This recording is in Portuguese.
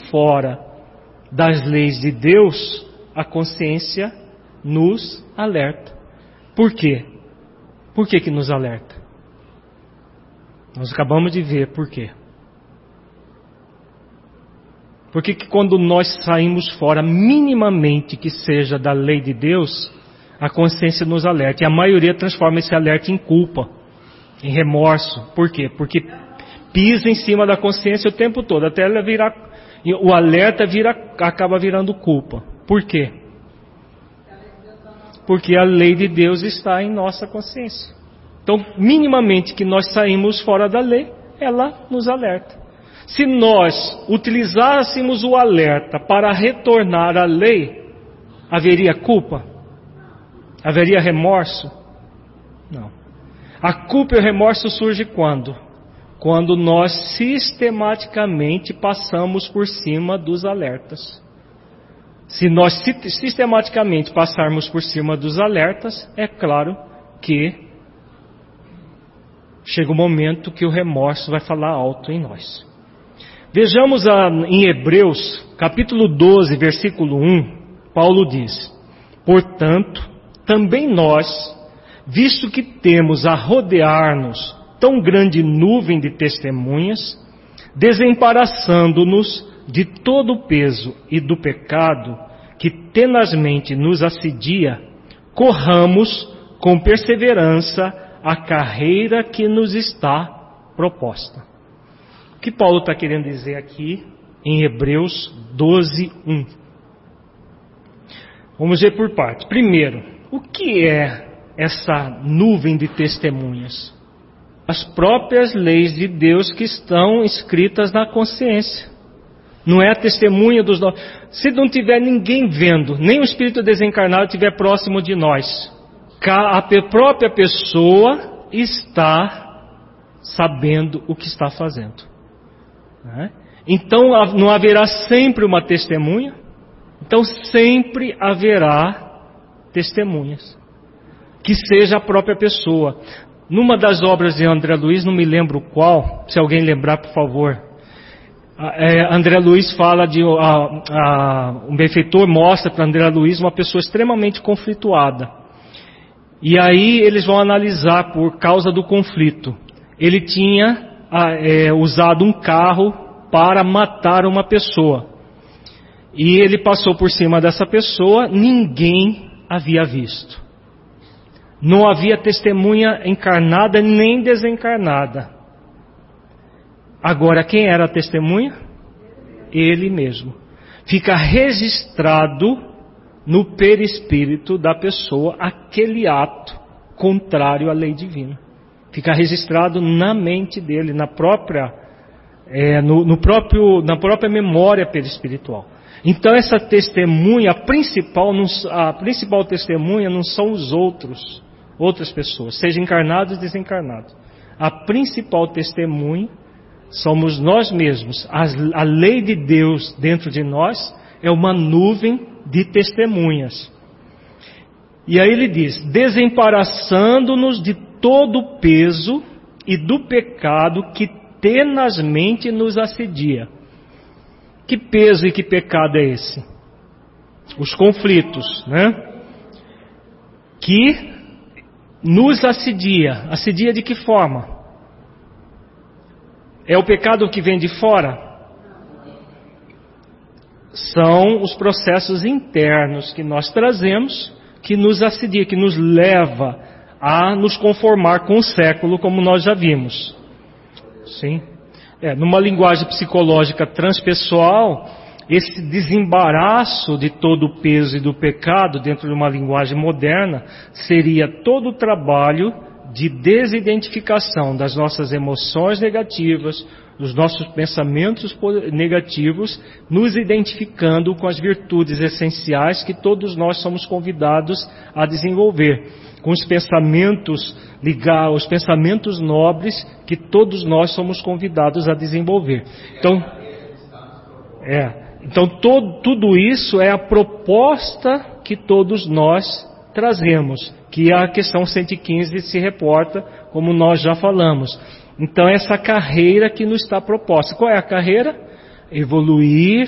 fora das leis de Deus, a consciência nos alerta. Por quê? Por que nos alerta? Nós acabamos de ver por quê. Porque que quando nós saímos fora, minimamente que seja da lei de Deus, a consciência nos alerta. E a maioria transforma esse alerta em culpa, em remorso. Por quê? Porque pisa em cima da consciência o tempo todo, até ela virar, o alerta acaba virando culpa. Por quê? Porque a lei de Deus está em nossa consciência. Então, minimamente que nós saímos fora da lei, ela nos alerta. Se nós utilizássemos o alerta para retornar à lei, haveria culpa? Haveria remorso? Não. A culpa e o remorso surgem quando? Quando nós sistematicamente passamos por cima dos alertas. Se nós sistematicamente passarmos por cima dos alertas, é claro que chega o momento que o remorso vai falar alto em nós. Vejamos em Hebreus, capítulo 12, versículo 1, Paulo diz: portanto, também nós, visto que temos a rodear-nos tão grande nuvem de testemunhas, desembaraçando-nos de todo o peso e do pecado que tenazmente nos assedia, corramos com perseverança a carreira que nos está proposta. O que Paulo está querendo dizer aqui em Hebreus 12, 1? Vamos ver por partes. Primeiro, o que é essa nuvem de testemunhas? As próprias leis de Deus que estão escritas na consciência. Não é a testemunha dos nossos. Se não tiver ninguém vendo, nem o espírito desencarnado estiver próximo de nós, a própria pessoa está sabendo o que está fazendo. Então não haverá sempre uma testemunha? Então sempre haverá testemunhas. Que seja a própria pessoa. Numa das obras de André Luiz, não me lembro qual, se alguém lembrar, por favor. André Luiz fala de... um benfeitor mostra para André Luiz uma pessoa extremamente conflituada. E aí eles vão analisar por causa do conflito. Ele tinha usado um carro para matar uma pessoa. E ele passou por cima dessa pessoa, ninguém havia visto. Não havia testemunha encarnada nem desencarnada. Agora, quem era a testemunha? Ele mesmo. Fica registrado no perispírito da pessoa aquele ato contrário à lei divina. Fica registrado na mente dele, na própria memória perispiritual. Então essa testemunha, a principal testemunha não são os outras pessoas, seja encarnados ou desencarnados. A principal testemunha somos nós mesmos. A lei de Deus dentro de nós é uma nuvem de testemunhas. E aí ele diz: desembaraçando-nos de todo o peso e do pecado que tenazmente nos assedia. Que peso e que pecado é esse? Os conflitos, né? Que nos assedia. Assedia de que forma? É o pecado que vem de fora? São os processos internos que nós trazemos, que nos assedia, que nos leva a nos conformar com o século, como nós já vimos. Sim. Numa linguagem psicológica transpessoal, esse desembaraço de todo o peso e do pecado, dentro de uma linguagem moderna, seria todo o trabalho de desidentificação das nossas emoções negativas, dos nossos pensamentos negativos, nos identificando com as virtudes essenciais que todos nós somos convidados a desenvolver, com os pensamentos os pensamentos nobres que todos nós somos convidados a desenvolver. Então tudo isso é a proposta que todos nós trazemos, que a questão 115 se reporta, como nós já falamos. Então essa carreira que nos está proposta. Qual é a carreira? Evoluir